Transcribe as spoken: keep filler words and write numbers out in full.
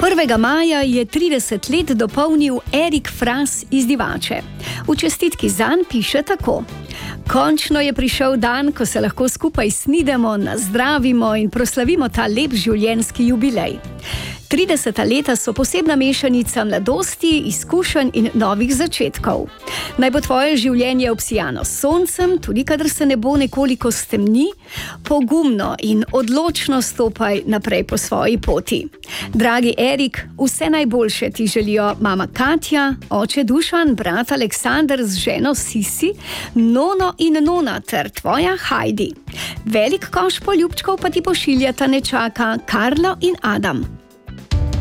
prvega maja je trideset let dopolnil Erik Fras iz Divače. V čestitki zanj piše tako: končno je prišel dan, ko se lahko skupaj snidemo, nazdravimo in proslavimo ta lep življenjski jubilej. trideseta leta so posebna mešanica mladosti, izkušenj in novih začetkov. Naj bo tvoje življenje obsijano s soncem, tudi kadar se nebo nekoliko stemni, pogumno in odločno stopaj naprej po svoji poti. Dragi Erik, vse najboljše ti želijo mama Katja, oče Dušan, brat Aleksander z ženo Sisi, nono in nona ter tvoja Hajdi. Velik koš poljubčkov pa ti pošiljata nečaka Karlo in Adam.